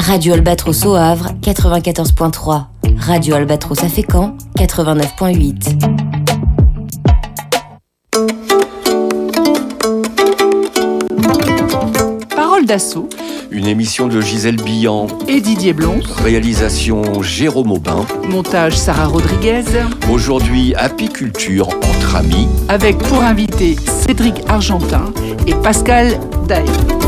Radio Albatros au Havre, 94.3. Radio Albatros à Fécamp, 89.8. Parole d'assaut. Une émission de Gisèle Billan Et Didier Blonce. Réalisation Jérôme Aubin. Montage Sarah Rodriguez. Aujourd'hui, apiculture entre amis. Avec pour invité Cédric Argentin et Pascal Daye.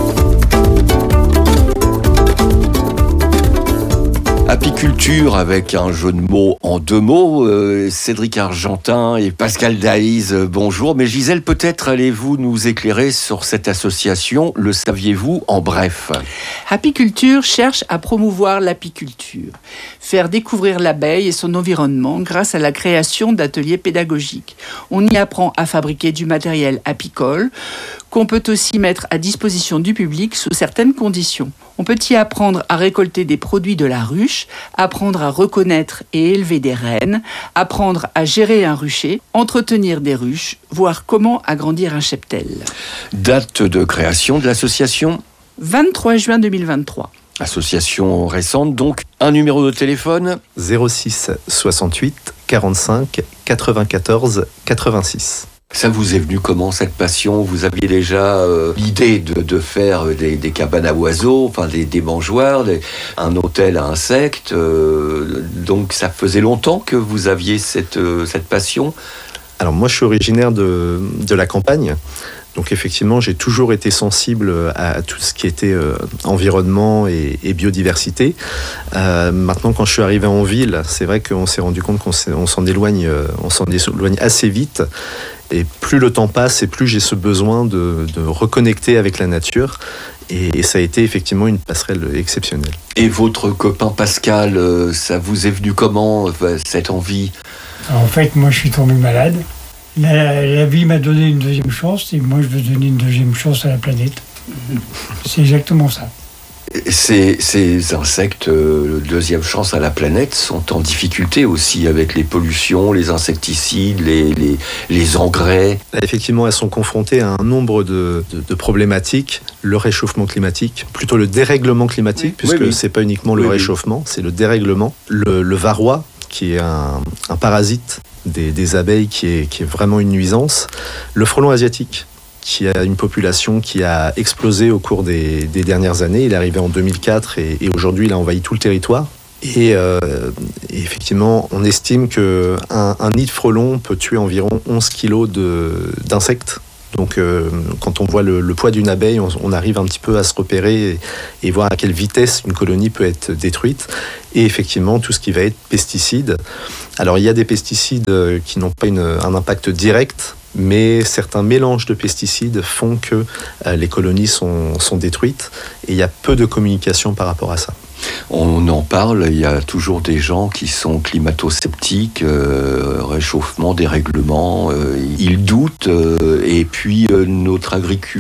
Apiculture avec un jeu de mots en deux mots. Cédric Argentin et Pascal Daïs, bonjour. Mais Gisèle, peut-être allez-vous nous éclairer sur cette association, le saviez-vous en bref? Apiculture cherche à promouvoir l'apiculture, faire découvrir l'abeille et son environnement grâce à la création d'ateliers pédagogiques. On y apprend à fabriquer du matériel apicole, qu'on peut aussi mettre à disposition du public sous certaines conditions. On peut y apprendre à récolter des produits de la ruche, apprendre à reconnaître et élever des rennes, apprendre à gérer un rucher, entretenir des ruches, voir comment agrandir un cheptel. Date de création de l'association? 23 juin 2023. Association récente, donc. Un numéro de téléphone? 06 68 45 94 86. Ça vous est venu comment, cette passion? Vous aviez déjà l'idée de faire des cabanes à oiseaux, enfin des mangeoires, un hôtel à insectes. Donc ça faisait longtemps que vous aviez cette passion? Alors moi je suis originaire de la campagne. Donc effectivement, j'ai toujours été sensible à tout ce qui était environnement et biodiversité. Maintenant, quand je suis arrivé en ville, c'est vrai qu'on s'est rendu compte qu'on s'en éloigne assez vite. Et plus le temps passe, et plus j'ai ce besoin de reconnecter avec la nature. Et ça a été effectivement une passerelle exceptionnelle. Et votre copain Pascal, ça vous est venu comment, cette envie? En fait, moi, je suis tombé malade. La vie m'a donné une deuxième chance, et moi, je veux donner une deuxième chance à la planète. C'est exactement ça. Ces insectes, deuxième chance à la planète, sont en difficulté aussi avec les pollutions, les insecticides, les engrais. Effectivement, elles sont confrontées à un nombre de problématiques. Le réchauffement climatique, plutôt le dérèglement climatique, puisque c'est pas uniquement le réchauffement, c'est le dérèglement. Le varroa, qui est un parasite des abeilles qui est vraiment une nuisance. Le frelon asiatique, qui a une population qui a explosé au cours des dernières années. Il est arrivé en 2004 et aujourd'hui, il a envahi tout le territoire. Et effectivement, on estime qu'un nid de frelon peut tuer environ 11 kilos d'insectes. Donc, quand on voit le poids d'une abeille, on arrive un petit peu à se repérer et voir à quelle vitesse une colonie peut être détruite. Et effectivement, tout ce qui va être pesticides. Alors, il y a des pesticides qui n'ont pas un impact direct, mais certains mélanges de pesticides font que les colonies sont détruites. Et il y a peu de communication par rapport à ça. On en parle, il y a toujours des gens qui sont climato-sceptiques, réchauffement, dérèglement, ils doutent, et puis nos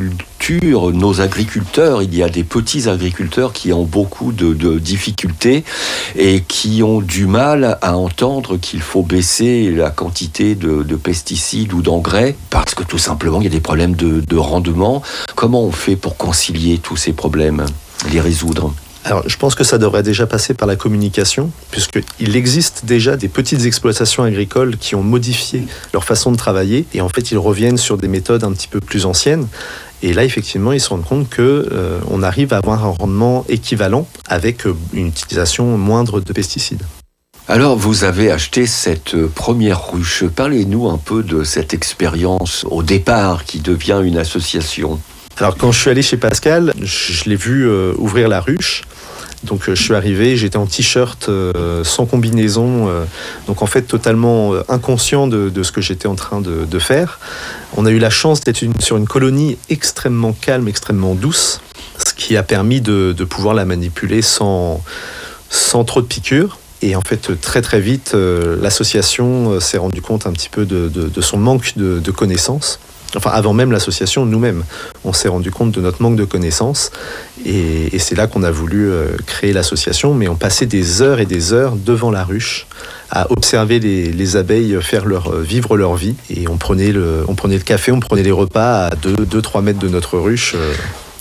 agriculteurs, il y a des petits agriculteurs qui ont beaucoup de difficultés et qui ont du mal à entendre qu'il faut baisser la quantité de pesticides ou d'engrais, parce que tout simplement il y a des problèmes de rendement. Comment on fait pour concilier tous ces problèmes, les résoudre ? Alors, je pense que ça devrait déjà passer par la communication, puisqu'il existe déjà des petites exploitations agricoles qui ont modifié leur façon de travailler, et en fait, ils reviennent sur des méthodes un petit peu plus anciennes. Et là, effectivement, ils se rendent compte qu'on arrive à avoir un rendement équivalent avec une utilisation moindre de pesticides. Alors, vous avez acheté cette première ruche. Parlez-nous un peu de cette expérience au départ qui devient une association. Alors, quand je suis allé chez Pascal, je l'ai vu ouvrir la ruche. Donc, je suis arrivé, j'étais en t-shirt, sans combinaison, donc en fait totalement inconscient de ce que j'étais en train de faire. On a eu la chance d'être sur une colonie extrêmement calme, extrêmement douce, ce qui a permis de pouvoir la manipuler sans trop de piqûres. Et en fait, très très vite, l'association s'est rendue compte un petit peu de son manque de connaissances. Enfin, avant même l'association, nous-mêmes, on s'est rendu compte de notre manque de connaissances. Et c'est là qu'on a voulu créer l'association. Mais on passait des heures et des heures devant la ruche à observer les abeilles vivre leur vie. Et on prenait le café, on prenait les repas à 2-3 mètres de notre ruche.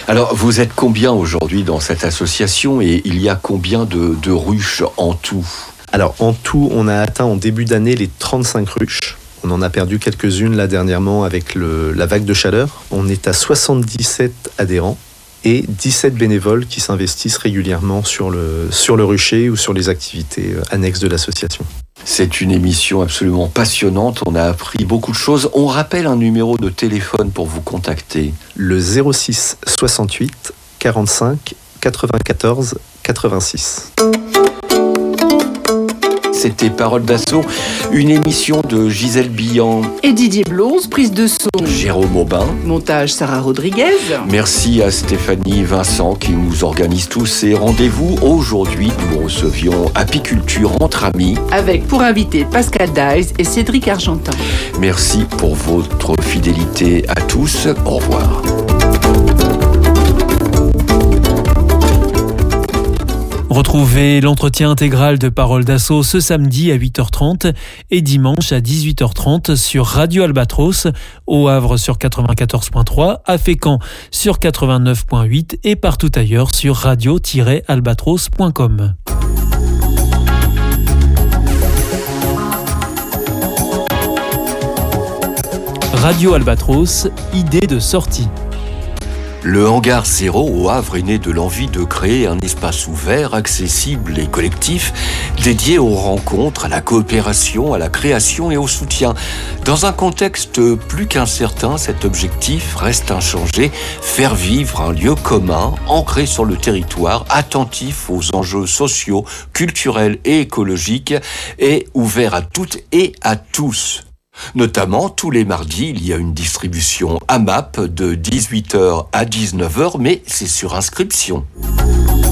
Alors, vous êtes combien aujourd'hui dans cette association et il y a combien de ruches en tout ? Alors, en tout, on a atteint en début d'année les 35 ruches. On en a perdu quelques-unes là dernièrement avec la vague de chaleur. On est à 77 adhérents et 17 bénévoles qui s'investissent régulièrement sur le rucher ou sur les activités annexes de l'association. C'est une émission absolument passionnante, on a appris beaucoup de choses. On rappelle un numéro de téléphone pour vous contacter. Le 06 68 45 94 86. C'était Parole d'Assaut, une émission de Gisèle Billan et Didier Blose, prise de son Jérôme Aubin, montage Sarah Rodriguez. Merci à Stéphanie Vincent qui nous organise tous ces rendez-vous. Aujourd'hui, nous recevions Apiculture entre amis avec pour invité Pascal Dies et Cédric Argentin. Merci pour votre fidélité à tous. Au revoir. Retrouvez l'entretien intégral de Parole d'Assaut ce samedi à 8h30 et dimanche à 18h30 sur Radio Albatros, au Havre sur 94.3, à Fécamp sur 89.8 et partout ailleurs sur radio-albatros.com. Radio Albatros, idée de sortie. Le Hangar Zéro au Havre est né de l'envie de créer un espace ouvert, accessible et collectif, dédié aux rencontres, à la coopération, à la création et au soutien. Dans un contexte plus qu'incertain, cet objectif reste inchangé, faire vivre un lieu commun, ancré sur le territoire, attentif aux enjeux sociaux, culturels et écologiques, et ouvert à toutes et à tous. Notamment, tous les mardis, il y a une distribution AMAP de 18h à 19h, mais c'est sur inscription.